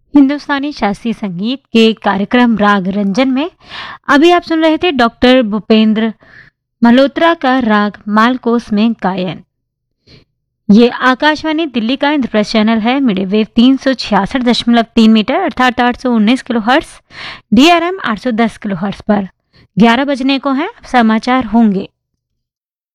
हिंदुस्तानी शास्त्रीय संगीत के कार्यक्रम राग रंजन में अभी आप सुन रहे थे डॉक्टर भूपेंद्र मल्होत्रा का राग मालकोस में गायन। ये आकाशवाणी दिल्ली का इंद्रप्रस्थ चैनल है। मीडियम वेव 366.3 मीटर अर्थात 819 kilo hertz, DRM 810 kilo hertz पर 11 बजने को है, समाचार होंगे।